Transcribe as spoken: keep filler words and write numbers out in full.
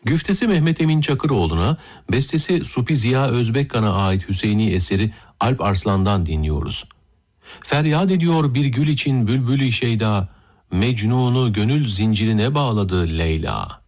Güftesi Mehmet Emin Çakıroğlu'na, bestesi Supi Ziya Özbekkan'a ait Hüseyini eseri Alp Arslan'dan dinliyoruz. Feryat ediyor bir gül için bülbül-i şeyda, Mecnun'u gönül zincirine bağladı Leyla.